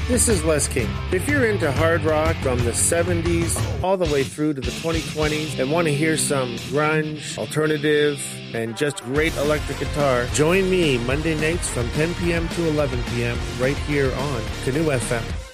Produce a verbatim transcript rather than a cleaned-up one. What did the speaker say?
This is Les King. If you're into hard rock from the seventies all the way through to the twenty twenties and want to hear some grunge, alternative, and just great electric guitar, join me Monday nights from ten p.m. to eleven p.m. right here on Canoe F M.